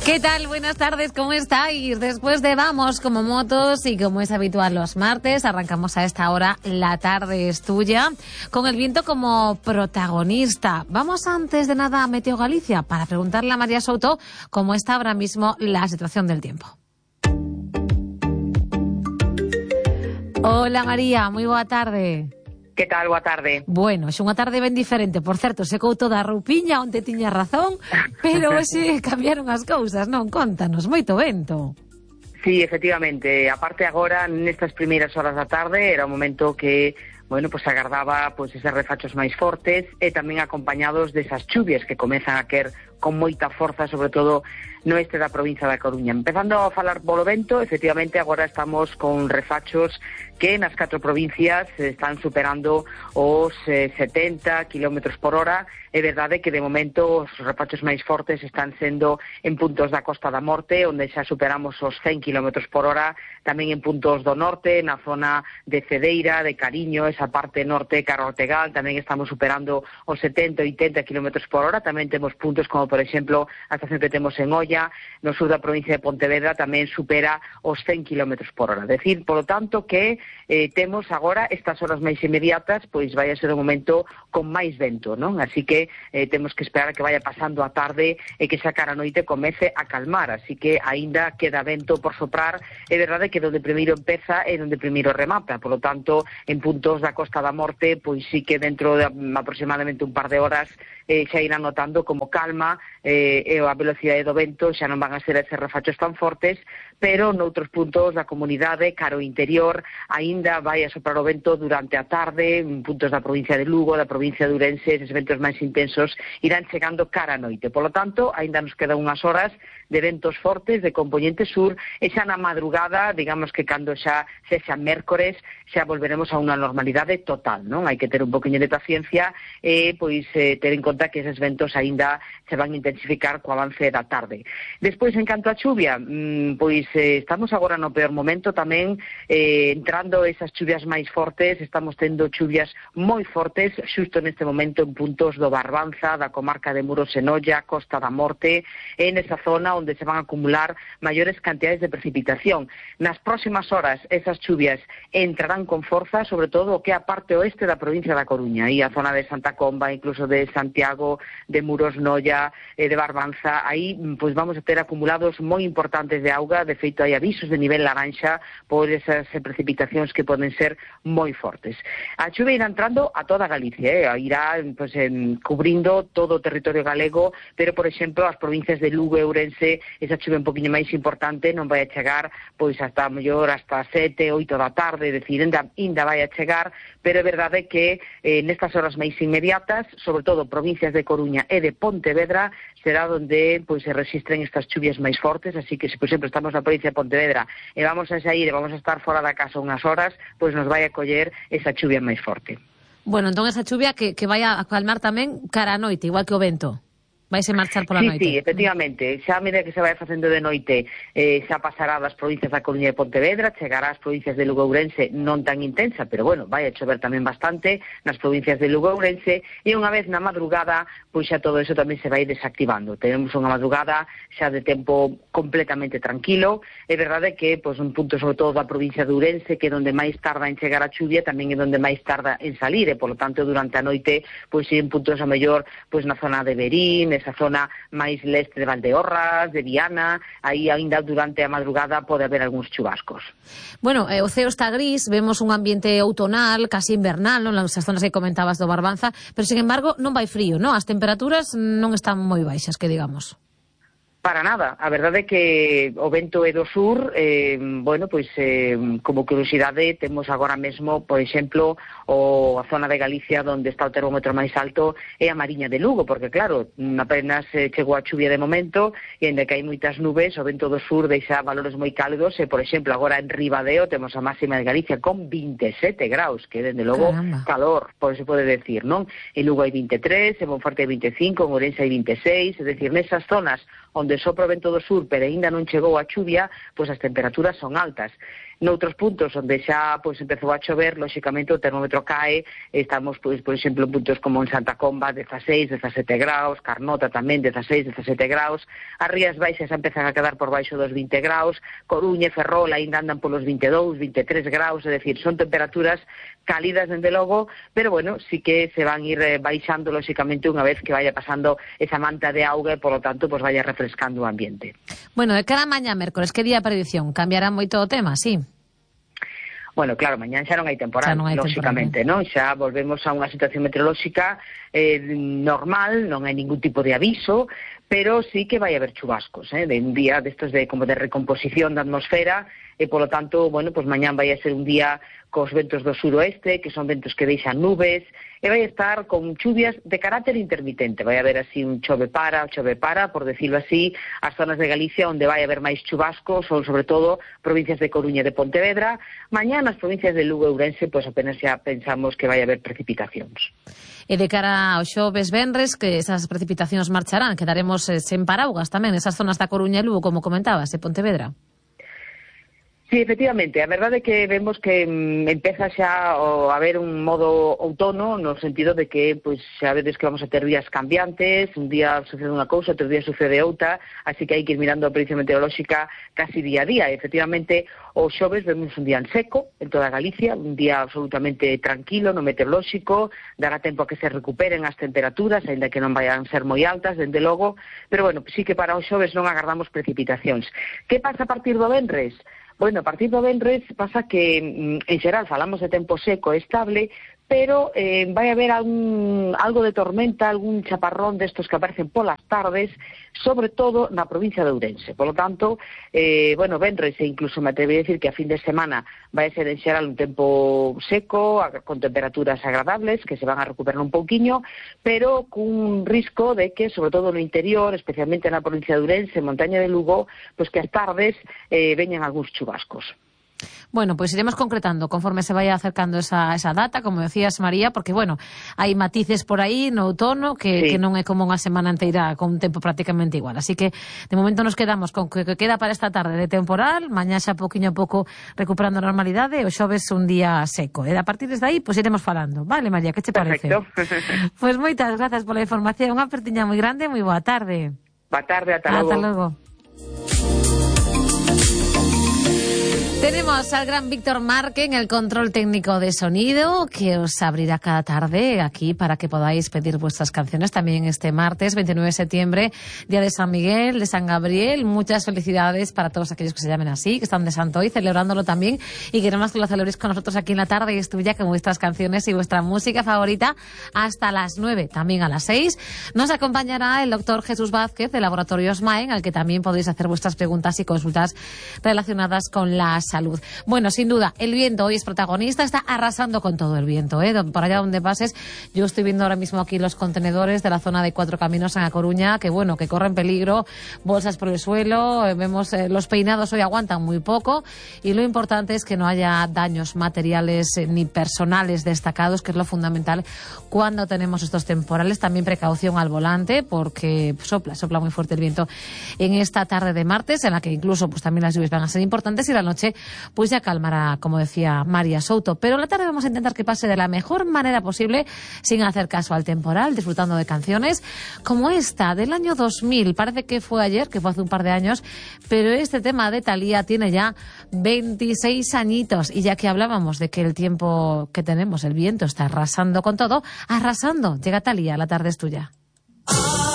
¿Qué tal? Buenas tardes, ¿cómo estáis? Después de Vamos como motos y como es habitual los martes, arrancamos a esta hora La tarde es tuya, con el viento como protagonista. Vamos antes de nada a Meteo Galicia para preguntarle a María Souto cómo está ahora mismo la situación del tiempo. Hola María, moi boa tarde. Que tal? Boa tarde. Bueno, é unha tarde ben diferente. Por certo, secou toda a roupiña, onte tiña razón, pero hoxe cambiaron as cousas, non? Contanos, moito vento. Sí, efectivamente. Aparte agora, nestas primeiras horas da tarde, era un momento que, bueno, pues agardaba pues eses refachos máis fortes e tamén acompañados desas chuvias que comezan a caer con moita forza, sobre todo no este da provincia da Coruña. Empezando a falar polo vento, efectivamente agora estamos con refachos que nas 4 provincias están superando os 70 km por hora. É verdade que de momento os refachos máis fortes están sendo en puntos da Costa da Morte, onde xa superamos os 100 km por hora, tamén en puntos do norte, na zona de Cedeira, de Cariño, esa parte norte, cara Ortegal, tamén estamos superando os 70 e 80 km por hora. Tamén temos puntos como, por exemplo, a estación que temos en Oia, no sur da provincia de Pontevedra, tamén supera os 100 km por hora. Decir, polo tanto, que temos agora estas horas máis inmediatas, pois vai a ser un momento con máis vento, non? Así que temos que esperar a que vaya pasando a tarde e que xa cara a noite comece a calmar, así que aínda queda vento por soprar. É verdade que donde primeiro empeza é donde primeiro remata, polo tanto, en puntos da Costa da Morte, pois sí que dentro de aproximadamente un par de horas xa irán notando como calma e a velocidade do vento xa non van a ser eses refachos tan fortes, pero noutros puntos da comunidade, caro interior, aínda vai a soprar o vento durante a tarde, en puntos da provincia de Lugo, da provincia de Ourense, eses ventos máis intensos irán chegando cara a noite. Polo tanto, aínda nos quedan unhas horas de ventos fortes de componente sur e xa na madrugada, digamos que cando xa sexa mércores, xa volveremos a unha normalidade total, non? Hai que ter un poquinho de paciencia e pois ter en conta que eses ventos aínda se van a intensificar co avance da tarde. Despois, en canto a chuvia, pois estamos agora no peor momento tamén, entrando esas chuvias máis fortes, estamos tendo chuvias moi fortes xusto neste momento en puntos do Barbanza, da comarca de Muros e Noia, Costa da Morte, en esa zona onde se van a acumular maiores cantidades de precipitación. Nas próximas horas, esas chuvias entrarán con forza, sobre todo o que é a parte oeste da provincia da Coruña, e a zona de Santa Comba, incluso de Santiago, de Muros, Noia, de Barbanza. Aí, pois vamos a ter acumulados moi importantes de auga. De feito, hai avisos de nivel laranxa por esas precipitacións que poden ser moi fortes. A chuvia irá entrando a toda Galicia, irá pois, cubrindo todo o territorio galego, pero, por exemplo, as provincias de Lugo e Ourense, esa chuvia un poquinho máis importante non vai a chegar pois hasta mellor hasta 7, 8 da tarde, decir, ainda vai a chegar, pero é verdade que nestas horas máis inmediatas, sobre todo provincias de Coruña e de Pontevedra, será onde pois se registren estas chuvias máis fortes, así que se, por exemplo, estamos na provincia de Pontevedra e vamos a sair e vamos a estar fora da casa unhas horas, pois nos vai a coller esa chuvia máis forte. Bueno, entón esa chuvia que vai a calmar tamén cara a noite, igual que o vento. Vais a marchar pola noite. Sí, efectivamente. Xa a medida que se vai facendo de noite, xa pasará das provincias da Coruña e Pontevedra, chegará ás provincias de Lugo e Ourense non tan intensa, pero bueno, vai a chover tamén bastante nas provincias de Lugo e Ourense, e unha vez na madrugada, pois xa todo eso tamén se vai desactivando. Tenemos unha madrugada xa de tempo completamente tranquilo. É verdade que, pois, un punto sobre todo da provincia de Ourense, que é onde máis tarda en chegar a chuvia, tamén é onde máis tarda en salir, e, polo tanto, durante a noite, pois, en puntos a mellor, pois, na zona de Verín, esa zona máis leste de Valdeorras, de Viana, aí aínda durante a madrugada pode haber algúns chubascos. Bueno, o ceo está gris, vemos un ambiente outonal, casi invernal, non? Nas zonas que comentabas do Barbanza, pero, sin embargo, non vai frío, non? As temperaturas non están moi baixas, que digamos. Para nada, a verdade é que o vento é do sur, bueno, pois como curiosidade temos agora mesmo, por exemplo, a zona de Galicia onde está o termómetro máis alto é a Mariña de Lugo, porque claro, apenas chegou a chuvia de momento e ainda que hai moitas nubes, o vento do sur deixa valores moi cálidos e, por exemplo, agora en Ribadeo temos a máxima de Galicia con 27 graus, que dende logo calor, por se pode decir, non? En Lugo hai 23, en Monforte hai 25, en Ourense hai 26, é dicir, nesas zonas onde sopra o vento do sur, pero aínda non chegou a chuvia, pois as temperaturas son altas. Noutros puntos onde xa pois empezou a chover, lóxicamente o termómetro cae, estamos pois por exemplo en puntos como en Santa Comba 16, 17 graus, Carnota tamén 16, 17 graus, as Rías Baixas empezan a quedar por baixo dos 20 graus, Coruña e Ferrol aínda andan polos 22, 23 graus, é dicir, son temperaturas cálidas dende logo, pero bueno, sí que se van ir baixando lóxicamente unha vez que vaya pasando esa manta de auga e polo tanto pois vaya refrescando o ambiente. Bueno, de cara a mañá mércores, que día a predición? Cambiará moito o tema, sí? Bueno, claro, mañán xa non hai temporal, lóxicamente, non? Xa volvemos a unha situación meteorolóxica normal, non hai ningún tipo de aviso, pero sí que vai haber chubascos, de un día destos de como de recomposición da atmosfera, e polo tanto, bueno, pues mañán vai a ser un día cos ventos do suroeste, que son ventos que deixan nubes, e vai estar con chuvias de carácter intermitente, vai haber así un chove para, por decirlo así, as zonas de Galicia onde vai haber máis chubascos, son sobre todo provincias de Coruña e de Pontevedra, mañán nas provincias de Lugo e Ourense, pois apenas xa pensamos que vai haber precipitacións. E de cara ao xoves venres, que esas precipitacións marcharán, quedaremos sen paraugas tamén nesas zonas da Coruña e Lugo, como comentabas, e Pontevedra. Sí, efectivamente, a verdade é que vemos que empeza xa a haber un modo outono no sentido de que pois xa vedes que vamos a ter días cambiantes, un día sucede unha cousa, outro día sucede outra, así que hai que ir mirando a predicción meteorolóxica casi día a día. Efectivamente, o xoves vemos un día en seco en toda Galicia, un día absolutamente tranquilo no meteorolóxico, dará tempo a que se recuperen as temperaturas, aínda que non vayan ser moi altas, dende logo, pero bueno, sí que para o xoves non agardamos precipitacións. Que pasa a partir do venres? Bueno, a partir do venres pasa que, en xeral, falamos de tempo seco e estable, pero vai haber algo de tormenta, algún chaparrón destos que aparecen polas tardes, sobre todo na provincia de Ourense. Por lo tanto, bueno, venres e incluso me atrevo a decir que a fin de semana vai ser en xeral un tempo seco, con temperaturas agradables, que se van a recuperar un pouquiño, pero cun risco de que, sobre todo no interior, especialmente na provincia de Ourense, montaña de Lugo, pues que as tardes veñan algúns chubascos. Bueno, pues iremos concretando conforme se vaya acercando esa data, como decías, María, porque, bueno, hai matices por aí no outono que non é como unha semana inteira con un tempo prácticamente igual. Así que, de momento, nos quedamos con que queda para esta tarde de temporal, mañá xa poquinho a pouco recuperando a normalidade, o xoves un día seco. E a partir desde aí, pues iremos falando. Vale, María, que che parece? Perfecto. Pues moitas grazas pola información, unha apertiña moi grande, moi boa tarde. Boa tarde, ata logo. Ata logo. Tenemos al gran Víctor Marque en el control técnico de sonido, que os abrirá cada tarde aquí para que podáis pedir vuestras canciones también este martes 29 de septiembre, día de San Miguel, de San Gabriel. Muchas felicidades para todos aquellos que se llamen así, que están de santo hoy, celebrándolo también, y queremos que lo celebréis con nosotros aquí en la tarde y es tuya con vuestras canciones y vuestra música favorita hasta las 9, también a las 6. Nos acompañará el doctor Jesús Vázquez de Laboratorio Smaen, al que también podéis hacer vuestras preguntas y consultas relacionadas con la salud. Bueno, sin duda, el viento hoy es protagonista, está arrasando con todo el viento, por allá donde pases. Yo estoy viendo ahora mismo aquí los contenedores de la zona de Cuatro Caminos en A Coruña, que bueno, que corren peligro, bolsas por el suelo, vemos los peinados hoy aguantan muy poco, y lo importante es que no haya daños materiales ni personales destacados, que es lo fundamental cuando tenemos estos temporales. También precaución al volante, porque sopla muy fuerte el viento en esta tarde de martes, en la que incluso pues también las lluvias van a ser importantes, y la noche pues ya calmará, como decía María Souto. Pero la tarde vamos a intentar que pase de la mejor manera posible, sin hacer caso al temporal, disfrutando de canciones como esta, del año 2000. Parece que fue ayer, que fue hace un par de años, pero este tema de Thalía tiene ya 26 añitos. Y ya que hablábamos de que el tiempo que tenemos, el viento, está arrasando con todo, arrasando. Llega Thalía, la tarde es tuya.